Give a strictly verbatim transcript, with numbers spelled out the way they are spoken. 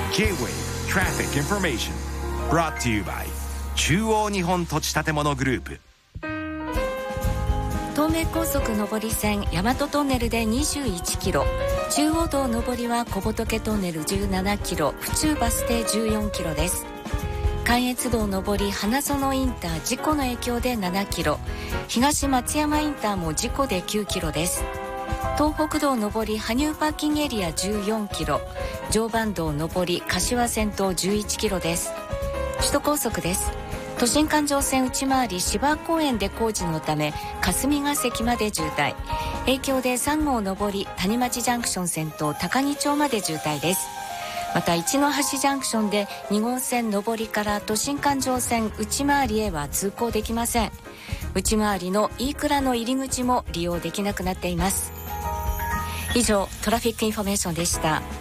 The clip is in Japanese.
J-Wave Traffic Information Brought to you by 中央日本土地建物グループ。 東名高速上り線大和トンネルでにじゅういちキロ、中央道上りは小仏トンネルじゅうななキロ、府中バス停じゅうよんキロです。関越道上り花園インター事故の影響でななキロ、東松山インターも事故できゅうキロです。東北道上り羽生パーキングエリアじゅうよんキロ、常磐道上り柏線とじゅういちキロです。首都高速です。都心環状線内回り芝公園で工事のため霞ヶ関まで渋滞、影響でさん号上り谷町ジャンクション線と高木町まで渋滞です。また一ノ橋ジャンクションでに号線上りから都心環状線内回りへは通行できません。内回りの飯倉の入り口も利用できなくなっています。以上トラフィックインフォメーションでした。